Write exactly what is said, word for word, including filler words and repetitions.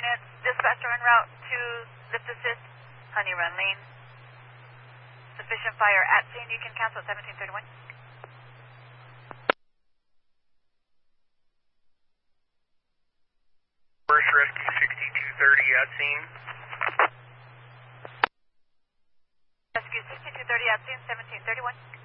units. Dispatcher en route to lift assist, honey run lane. Sufficient fire at scene. You can cancel at seventeen thirty-one. First rescue sixty-two thirty at scene. Rescue sixty-two thirty at scene, seventeen thirty-one.